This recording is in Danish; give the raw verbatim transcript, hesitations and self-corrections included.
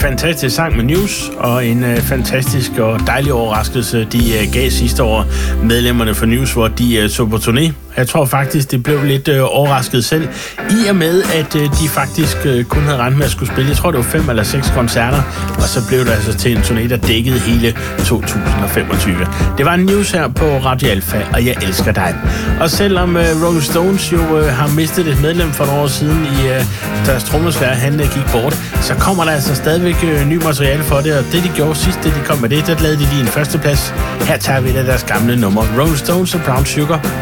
fantastisk sang med News, og en øh, fantastisk og dejlig overraskelse, de øh, gav sidste år medlemmerne for News, hvor de øh, så på turné. Jeg tror faktisk, det blev lidt øh, overrasket selv, i og med, at øh, de faktisk øh, kun havde regnet med at skulle spille. Jeg tror, det var fem eller seks koncerter, og så blev det altså til en turné, der dækkede hele to tusind femogtyve. Det var en News her på Radio Alfa, og jeg elsker dig. Og selvom øh, Rolling Stones jo øh, har mistet et medlem for nogle år siden i øh, deres trommeslærer, han øh, gik bort, så kommer der altså stadigvæk øh, ny materiale for det, og det de gjorde sidst, det de kom med det, der lavede de lige en førsteplads. Her tager vi det deres gamle nummer, Rolling Stones og Brown Sugar.